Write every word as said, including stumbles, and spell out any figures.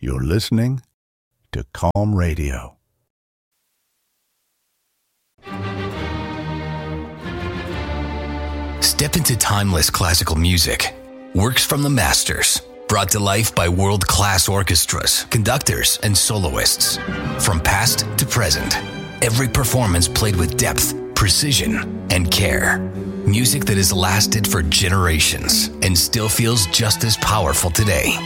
You're listening to Calm Radio. Step into timeless classical music. Works from the masters. Brought to life by world-class orchestras, conductors, and soloists. From past to present, every performance played with depth, precision, and care. Music that has lasted for generations and still feels just as powerful today.